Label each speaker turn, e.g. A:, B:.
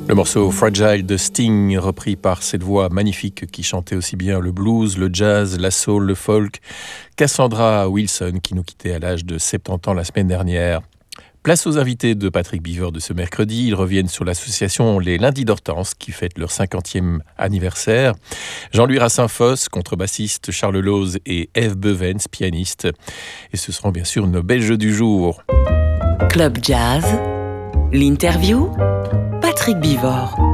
A: Le morceau Fragile de Sting, repris par cette voix magnifique qui chantait aussi bien le blues, le jazz, la soul, le folk, Cassandra Wilson qui nous quittait à l'âge de 70 ans la semaine dernière. Place aux invités de Patrick Beaver de ce mercredi. Ils reviennent sur l'association Les Lundis d'Hortense qui fête leur 50e anniversaire. Jean-Louis Racine-Fosse, contrebassiste, Charles Loz et Eve Bevens, pianiste. Et ce seront bien sûr nos belles jeux du jour.
B: Club Jazz, l'interview, Patrick Beaver.